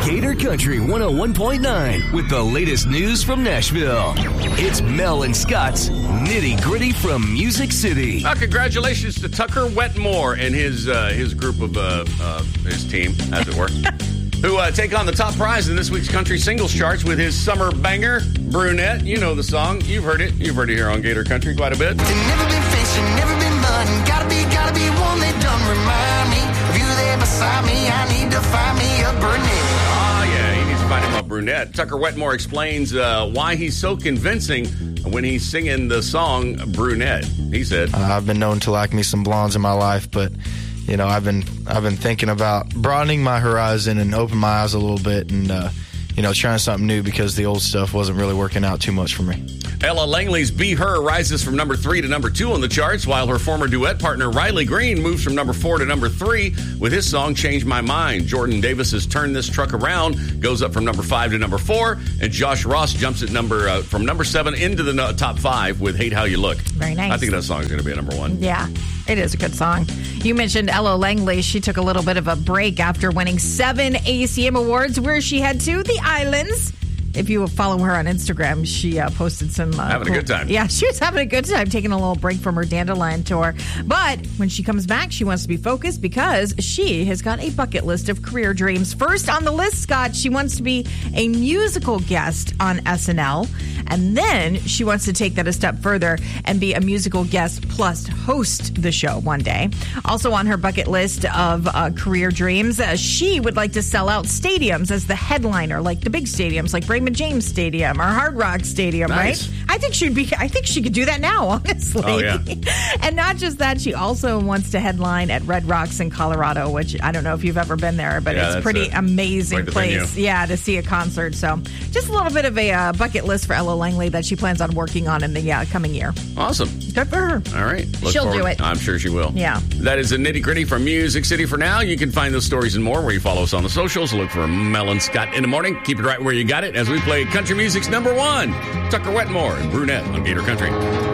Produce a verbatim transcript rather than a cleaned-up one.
Gator Country one oh one point nine with the latest news from Nashville. It's Mel and Scott's Nitty Gritty from Music City. Uh, congratulations to Tucker Wetmore and his uh, his group of uh, uh, his team, as it were, who uh, take on the top prize in this week's country singles charts with his summer banger, Brunette. You know the song. You've heard it. You've heard it here on Gator Country quite a bit. Never been fishing, never been mudding. Gotta be, gotta be one that done remind me of you there beside me. I need to find me a brunette. Ah, yeah, he needs to find him a brunette. Tucker Wetmore explains uh, why he's so convincing when he's singing the song Brunette. He said, uh, I've been known to like me some blondes in my life, but you know, I've been I've been thinking about broadening my horizon and open my eyes a little bit, and uh, you know, trying something new because the old stuff wasn't really working out too much for me. Ella Langley's Be Her rises from number three to number two on the charts, while her former duet partner Riley Green moves from number four to number three with his song Change My Mind. Jordan Davis's Turn This Truck Around goes up from number five to number four, and Josh Ross jumps at number uh, from number seven into the no- top five with Hate How You Look. Very nice. I think that song is going to be a number one. Yeah, it is a good song. You mentioned Ella Langley. She took a little bit of a break after winning seven A C M awards, where she had to the islands. If you follow her on Instagram, she uh, posted some... Uh, having cool, a good time. Yeah, she was having a good time, taking a little break from her Dandelion tour. But when she comes back, she wants to be focused because she has got a bucket list of career dreams. First on the list, Scott, she wants to be a musical guest on S N L. And then she wants to take that a step further and be a musical guest plus host the show one day. Also on her bucket list of uh, career dreams, uh, she would like to sell out stadiums as the headliner, like the big stadiums, like Raymond James Stadium or Hard Rock Stadium, nice. right? I think she'd be. I think she could do that now, honestly. Oh, yeah. And not just that, she also wants to headline at Red Rocks in Colorado, which I don't know if you've ever been there, but Yeah, it's a that's pretty a- amazing quite the place. venue. Yeah, to see a concert. So just a little bit of a uh, bucket list for Ella Langley that she plans on working on in the uh, coming year. Awesome. Good for her. All right. Look She'll forward. do it. I'm sure she will. Yeah. That is a Nitty Gritty from Music City for now. You can find those stories and more where you follow us on the socials. Look for Mel and Scott in the morning. Keep it right where you got it as we play country music's number one, Tucker Wetmore and Brunette on Gator Country.